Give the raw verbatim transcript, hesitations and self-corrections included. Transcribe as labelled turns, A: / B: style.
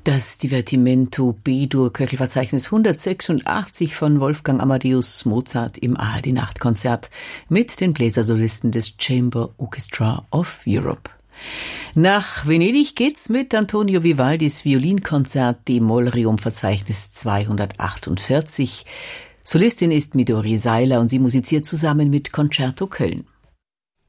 A: Das Divertimento B-Dur, Köchelverzeichnis hundertsechsundachtzig von Wolfgang Amadeus Mozart im A R D-Nachtkonzert mit den Bläsersolisten des Chamber Orchestra of Europe. Nach Venedig geht's mit Antonio Vivaldis Violinkonzert D-Moll-Rerum-Verzeichnis zweihundertachtundvierzig. Solistin ist Midori Seiler und sie musiziert zusammen mit Concerto Köln.